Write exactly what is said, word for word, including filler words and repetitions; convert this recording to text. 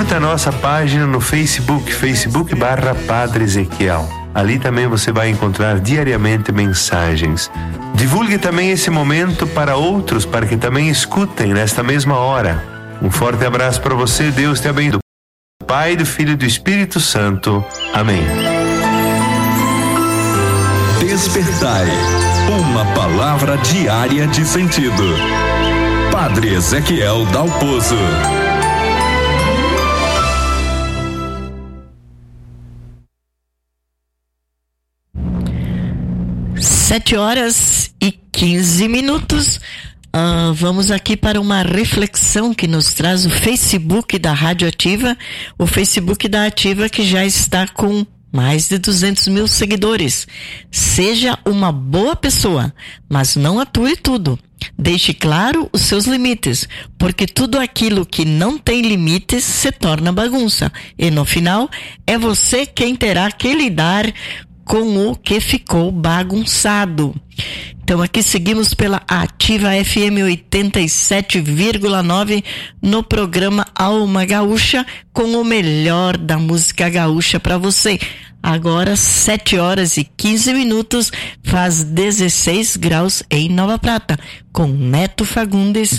curta a nossa página no Facebook, Facebook barra Padre Ezequiel. Ali também você vai encontrar diariamente mensagens. Divulgue também esse momento para outros, para que também escutem nesta mesma hora. Um forte abraço para você, Deus te abençoe. Do Pai, do Filho e do Espírito Santo. Amém. Despertai, uma palavra diária de sentido. Padre Ezequiel Dalpozo. Sete horas e quinze minutos. Uh, vamos aqui para uma reflexão que nos traz o Facebook da Rádio Ativa, o Facebook da Ativa, que já está com mais de duzentos mil seguidores. Seja uma boa pessoa, mas não atue tudo. Deixe claro os seus limites, porque tudo aquilo que não tem limites se torna bagunça. E no final, é você quem terá que lidar com o que ficou bagunçado. Então aqui seguimos pela Ativa F M oitenta e sete vírgula nove no programa Alma Gaúcha, com o melhor da música gaúcha para você. Agora sete horas e quinze minutos, faz dezesseis graus em Nova Prata, com Neto Fagundes